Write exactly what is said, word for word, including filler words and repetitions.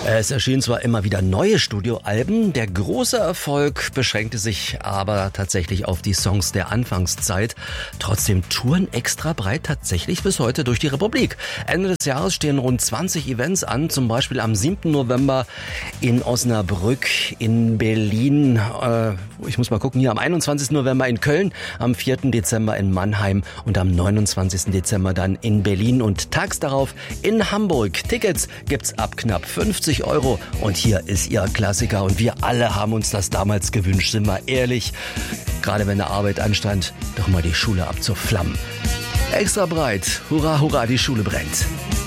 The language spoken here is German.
Es erschienen zwar immer wieder neue Studioalben, der große Erfolg beschränkte sich aber tatsächlich auf die Songs der Anfangszeit. Trotzdem touren Extra Breit tatsächlich bis heute durch die Republik. Ende des Jahres stehen rund zwanzig Events an, zum Beispiel am siebten November in Osnabrück, in Berlin, äh, ich muss mal gucken, hier am einundzwanzigsten November in Köln, am vierten Dezember in Mannheim und am neunundzwanzigsten Dezember dann in Berlin und tags darauf in Hamburg. Tickets gibt's ab knapp fünfzig Euro und hier ist Ihr Klassiker und wir alle haben uns das damals gewünscht, sind wir ehrlich. Gerade wenn der Arbeit anstand, doch mal die Schule ab zur Flammen. Extra Breit, hurra, hurra, die Schule brennt.